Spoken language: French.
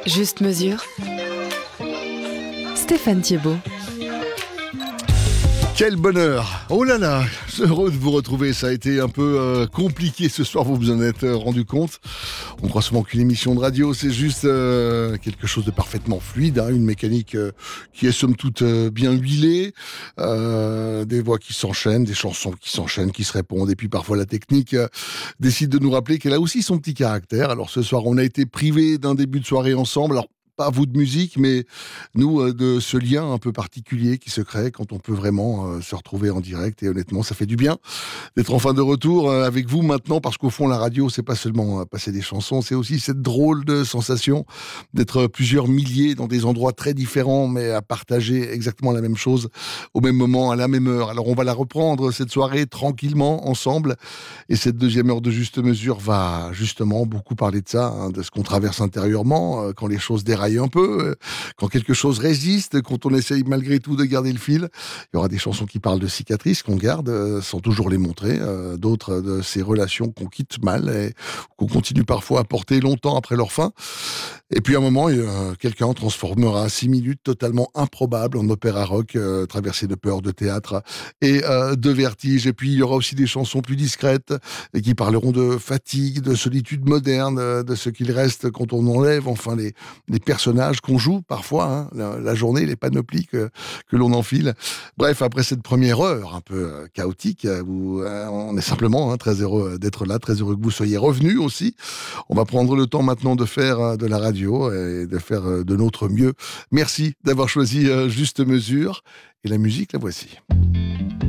Juste mesure. Stéphane Thiebaud. Quel bonheur! Oh là là, heureux de vous retrouver. Ça a été un peu compliqué ce soir, vous vous en êtes rendu compte. On croit souvent qu'une émission de radio, c'est juste quelque chose de parfaitement fluide, hein, une mécanique qui est somme toute bien huilée, des voix qui s'enchaînent, des chansons qui s'enchaînent, qui se répondent, et puis parfois la technique décide de nous rappeler qu'elle a aussi son petit caractère. Alors ce soir, on a été privés d'un début de soirée ensemble. Alors, pas vous de musique, mais nous de ce lien un peu particulier qui se crée quand on peut vraiment se retrouver en direct. Et honnêtement, ça fait du bien d'être enfin de retour avec vous maintenant, parce qu'au fond, la radio, c'est pas seulement passer des chansons, c'est aussi cette drôle de sensation d'être plusieurs milliers dans des endroits très différents, mais à partager exactement la même chose au même moment, à la même heure. Alors on va la reprendre, cette soirée, tranquillement, ensemble. Et cette deuxième heure de Juste Mesure va justement beaucoup parler de ça, hein, de ce qu'on traverse intérieurement, quand les choses déraillent un peu, quand quelque chose résiste, quand on essaye malgré tout de garder le fil. Il y aura des chansons qui parlent de cicatrices qu'on garde sans toujours les montrer, d'autres de ces relations qu'on quitte mal et qu'on continue parfois à porter longtemps après leur fin. Et puis à un moment, quelqu'un transformera 6 minutes totalement improbables en opéra rock, traversé de peur, de théâtre et de vertige. Et puis il y aura aussi des chansons plus discrètes et qui parleront de fatigue, de solitude moderne, de ce qu'il reste quand on enlève enfin les personnages qu'on joue parfois, hein, la journée, les panoplies que l'on enfile. Bref, après cette première heure un peu chaotique, où on est simplement très heureux d'être là, très heureux que vous soyez revenus aussi. On va prendre le temps maintenant de faire de la radio et de faire de notre mieux. Merci d'avoir choisi Juste Mesure. Et la musique, la voici.